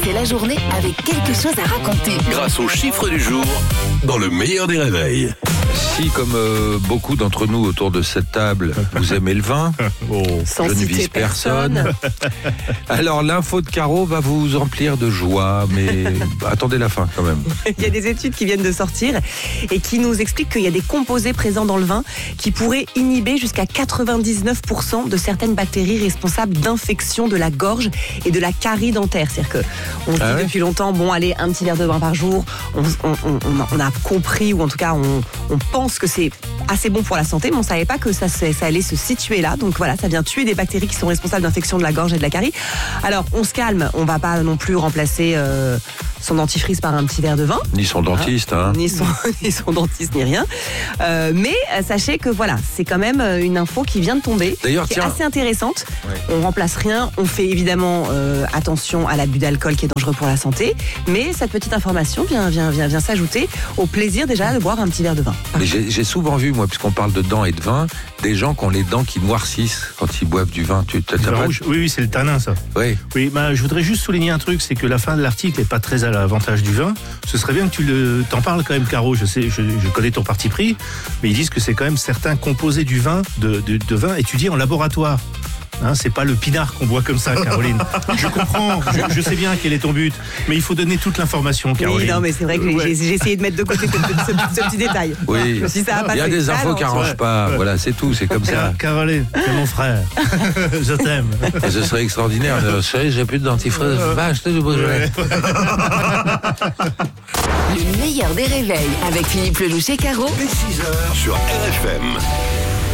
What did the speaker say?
commencer la journée avec quelque chose à raconter. Grâce au chiffre du jour, dans le meilleur des réveils. Si, comme beaucoup d'entre nous autour de cette table, vous aimez le vin, Sans je ne citer vise personne. Alors l'info de Caro va vous remplir de joie, mais attendez la fin quand même. Il y a des études qui viennent de sortir et qui nous expliquent qu'il y a des composés présents dans le vin qui pourraient inhiber jusqu'à 99% de certaines bactéries responsables d'infections de la gorge et de la carie dentaire. C'est-à-dire qu'on se dit depuis longtemps, bon allez, un petit verre de vin par jour, on a compris, ou en tout cas on pense que c'est assez bon pour la santé, mais on ne savait pas que ça allait se situer là. Donc voilà, ça vient tuer des bactéries qui sont responsables d'infections de la gorge et de la carie. Alors on se calme, on ne va pas non plus remplacer son dentifrice par un petit verre de vin. Ni son dentiste, hein. Ni son dentiste, ni rien. Mais sachez que voilà, c'est quand même une info qui vient de tomber, D'ailleurs, qui est assez intéressante. Ouais. On remplace rien, on fait évidemment attention à l'abus d'alcool qui est dangereux pour la santé, mais cette petite information vient s'ajouter au plaisir déjà de boire un petit verre de vin. Mais j'ai souvent vu, moi, puisqu'on parle de dents et de vin, des gens qui ont les dents qui noircissent quand ils boivent du vin. Oui, c'est le tanin, ça. Oui. Oui, je voudrais juste souligner un truc, c'est que la fin de l'article n'est pas très à l'avantage du vin. Ce serait bien que tu t'en parles quand même, Caro. Je sais, je connais ton parti pris, mais ils disent que c'est quand même certains composés du vin, de vin étudiés en laboratoire. Hein, c'est pas le pinard qu'on boit comme ça, Caroline. Je comprends, je sais bien quel est ton but, mais il faut donner toute l'information, Caroline. Oui, non, mais c'est vrai que j'ai essayé de mettre de côté ce petit détail. Oui, si ça il y a des infos qui n'arrangent pas. Voilà, c'est tout, c'est comme ça. Caroline, c'est mon frère. Je t'aime. Et ce serait extraordinaire. Chérie, j'ai plus de dentifrice. Va acheter du Beaujolais. Le meilleur des réveils avec Philippe Lelouch et Caro. Dès 6h sur RFM.